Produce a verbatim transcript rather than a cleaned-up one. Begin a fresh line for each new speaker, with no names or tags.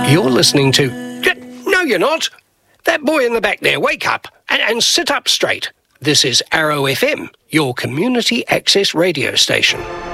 You're listening to... No, you're not. That boy in the back there, wake up and, and sit up straight. This is Arrow F M, your community access radio station.